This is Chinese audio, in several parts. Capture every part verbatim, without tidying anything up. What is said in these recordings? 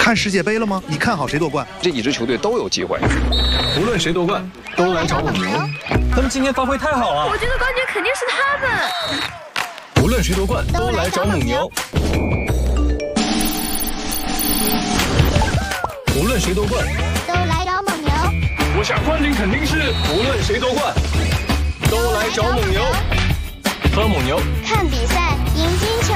看世界杯了吗？你看好谁夺冠？ 这几支球队都有机会， 无论谁夺冠，都来找蒙牛。 他们今天发挥太好了， 我觉得冠军肯定是他们。 无论谁夺冠，都来找蒙牛。无论谁夺冠， 都来找蒙牛。 我想冠军肯定是无论谁夺冠，都来找蒙牛。喝蒙牛， 看比赛，赢金球。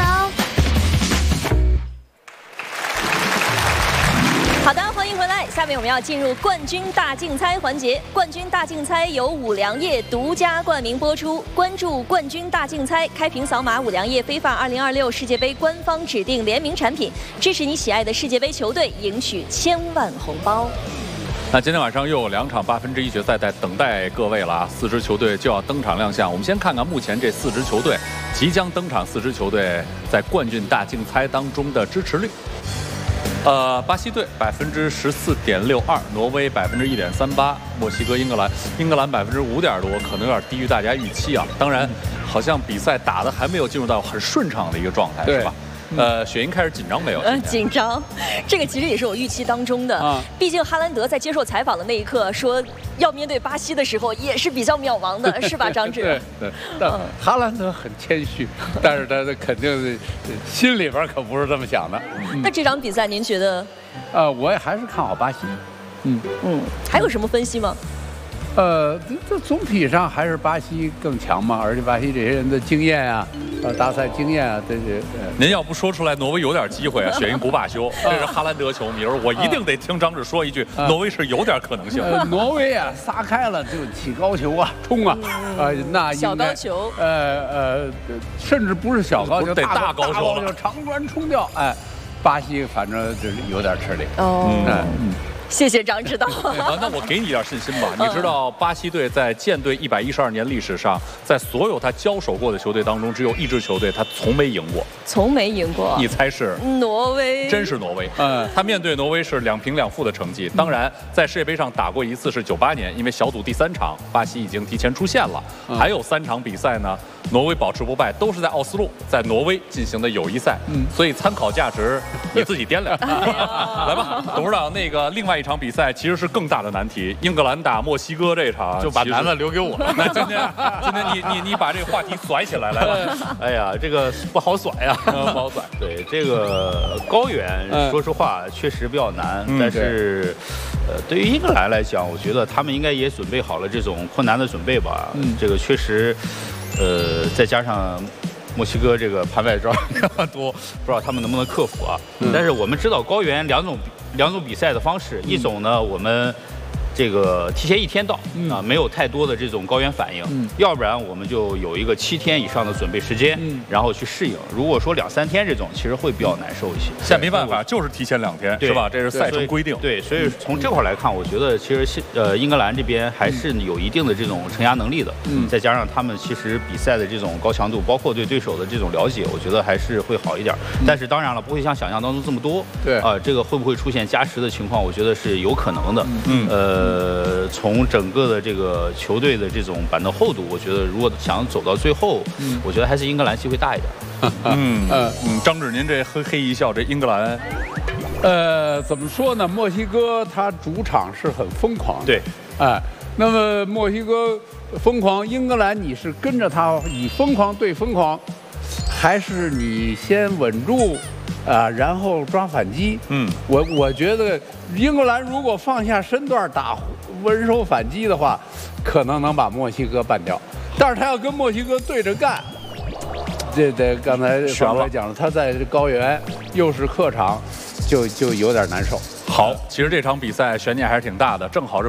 好的，欢迎回来。下面我们要进入冠军大竞猜环节。冠军大竞猜由五粮液独家冠名播出。关注冠军大竞猜，开屏扫码五粮液非法二零二六世界杯官方指定联名产品，支持你喜爱的世界杯球队，赢取千万红包。 那今天晚上又有两场八分之一决赛在等待各位了啊！四支球队就要登场亮相。我们先看看目前这四支球队即将登场，四支球队在冠军大竞猜当中的支持率。呃，巴西队百分之十四点六二，挪威百分之一点三八，墨西哥、英格兰，英格兰百分之五点多，可能有点低于大家预期啊。当然，好像比赛打的还没有进入到很顺畅的一个状态，是吧？呃，雪莹开始紧张没有？ 呃，紧张，这个其实也是我预期当中的。啊，毕竟哈兰德在接受采访的那一刻说要面对巴西的时候，也是比较渺茫的，是吧，张志？ 对对，但哈兰德很谦虚，但是他肯定是心里边可不是这么想的。 嗯、那这场比赛您觉得？ 呃，我也还是看好巴西。 嗯嗯，还有什么分析吗？ 呃，这总体上还是巴西更强嘛，而且巴西这些人的经验啊，呃，大赛经验啊，这些。呃、 您要不说出来，挪威有点机会啊，雪莹不罢休。这是哈兰德球迷，我一定得听张志说一句，啊、挪威是有点可能性。 呃、挪威啊，撒开了就起高球啊，冲啊，呃，那小高球， 呃呃，甚至不是小高球， 得大高球了， 长传冲吊，哎，巴西反正就是有点吃力。 哦， 嗯。 嗯谢谢张指导。 啊，那我给你一点信心吧。你知道巴西队在舰队一百一十二年历史上，在所有他交手过的球队当中，只有一支球队他从没赢过。 从没赢过？ 你猜是？ 挪威。 真是挪威。嗯，他面对挪威是两平两负的成绩。当然，在世界杯上打过一次是九八年，因为小组第三场巴西已经提前出线了。还有三场比赛呢，挪威保持不败，都是在奥斯陆，在挪威进行的友谊赛。嗯，所以参考价值你自己掂量。来吧，董事长，那个另外。一场比赛其实是更大的难题，英格兰打墨西哥这场就把难的留给我。 那今天今天你你你把这个话题甩起来来吧。 哎呀，这个不好甩呀， 不好甩。 对，这个高原，说实话确实比较难， 嗯、 但是，呃，对于英格兰来讲，我觉得他们应该也准备好了这种困难的准备吧。嗯，这个确实，呃，再加上。墨西哥这个盘外招多，不知道他们能不能克服啊？嗯、但是我们知道高原两种两种比赛的方式，嗯、一种呢我们这个提前一天到、嗯、啊，没有太多的这种高原反应；嗯、要不然我们就有一个七天以上的准备时间，嗯、然后去适应。如果说两三天这种，其实会比较难受一些。 现在没办法，就是提前两天，是吧？这是赛程规定。 对，所以从这块来看，我觉得其实呃英格兰这边还是有一定的这种承压能力的。嗯，再加上他们其实比赛的这种高强度，包括对对手的这种了解，我觉得还是会好一点。嗯、但是当然了，不会像想象当中这么多。 对啊、呃，这个会不会出现加时的情况？我觉得是有可能的。嗯，呃。呃，从整个的这个球队的这种板凳厚度，我觉得如果想走到最后，嗯、我觉得还是英格兰机会大一点。 嗯嗯嗯，张志，您这嘿嘿一笑，这英格兰， 呃，怎么说呢？墨西哥他主场是很疯狂， 对， 哎，那么墨西哥疯狂，英格兰你是跟着他以疯狂对疯狂，还是你先稳住？啊，然后抓反击。嗯，我我觉得英格兰如果放下身段打稳守反击的话，可能能把墨西哥办掉。但是他要跟墨西哥对着干，这这刚才刚才讲了，他在高原又是客场，就就有点难受。 好，其实这场比赛悬念还是挺大的，正好是。